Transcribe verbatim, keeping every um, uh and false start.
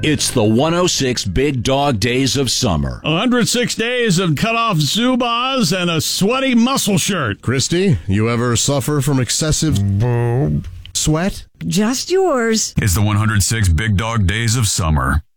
It's the one oh six Big Dog Days of Summer. one hundred six days of cut-off Zubaz and a sweaty muscle shirt. Christy, you ever suffer from excessive boob sweat? Just yours. It's the one hundred six Big Dog Days of Summer.